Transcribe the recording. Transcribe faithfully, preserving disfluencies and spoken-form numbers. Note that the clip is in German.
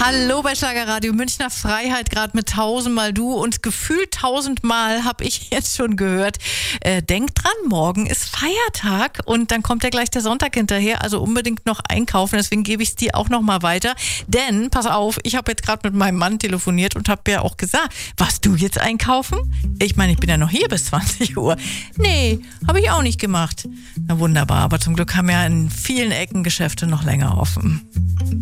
Hallo bei Schlagerradio Münchner Freiheit, gerade mit tausendmal du und gefühlt tausendmal habe ich jetzt schon gehört. Äh, denk dran, morgen ist Feiertag und dann kommt ja gleich der Sonntag hinterher, also unbedingt noch einkaufen, deswegen gebe ich es dir auch noch mal weiter. Denn, pass auf, ich habe jetzt gerade mit meinem Mann telefoniert und habe ja auch gesagt, warst du jetzt einkaufen? Ich meine, ich bin ja noch hier bis zwanzig Uhr. Nee, habe ich auch nicht gemacht. Na wunderbar, aber zum Glück haben ja in vielen Ecken Geschäfte noch länger offen.